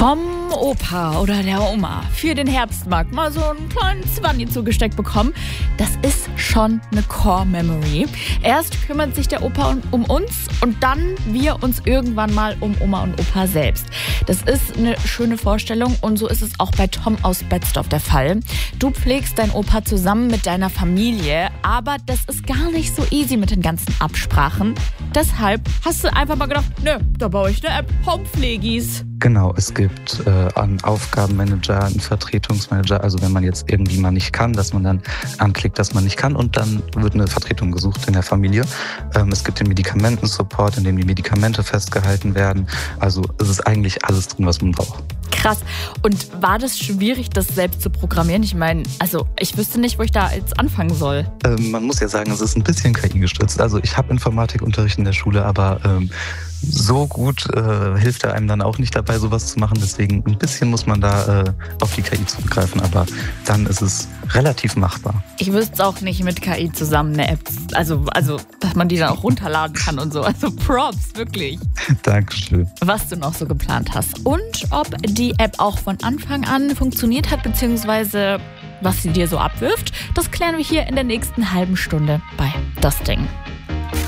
Vom Opa oder der Oma für den Herbstmarkt mal so einen kleinen Zwanni zugesteckt bekommen, das ist schon eine Core-Memory. Erst kümmert sich der Opa um uns und dann wir uns irgendwann mal um Oma und Opa selbst. Das ist eine schöne Vorstellung und so ist es auch bei Tom aus Betzdorf der Fall. Du pflegst deinen Opa zusammen mit deiner Familie, aber das ist gar nicht so easy mit den ganzen Absprachen. Deshalb hast du einfach mal gedacht, nö, da baue ich eine App, Homepflegis. Genau, es gibt einen Aufgabenmanager, einen Vertretungsmanager, also wenn man jetzt irgendwie mal nicht kann, dass man dann anklickt, dass man nicht kann und dann wird eine Vertretung gesucht in der Familie. Es gibt den Medikamentensupport, in dem die Medikamente festgehalten werden. Also es ist eigentlich alles drin, was man braucht. Krass. Und war das schwierig, das selbst zu programmieren? Ich meine, also ich wüsste nicht, wo ich da jetzt anfangen soll. Man muss ja sagen, es ist ein bisschen KI-gestützt. Also ich habe Informatikunterricht in der Schule, aber so gut hilft er einem dann auch nicht dabei, sowas zu machen. Deswegen ein bisschen muss man da auf die KI zurückgreifen, aber dann ist es relativ machbar. Ich wüsste es auch nicht mit KI zusammen eine App, also dass man die dann auch runterladen kann und so. Also Props, wirklich. Dankeschön. Was du noch so geplant hast und ob die App auch von Anfang an funktioniert hat, beziehungsweise was sie dir so abwirft, das klären wir hier in der nächsten halben Stunde bei Das Ding.